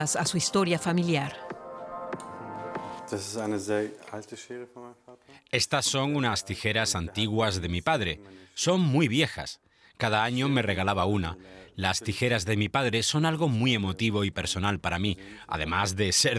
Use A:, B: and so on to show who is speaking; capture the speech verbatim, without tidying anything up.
A: a su historia familiar.
B: Estas son unas tijeras antiguas de mi padre. Son muy viejas. Cada año me regalaba una. Las tijeras de mi padre son algo muy emotivo y personal para mí, además de ser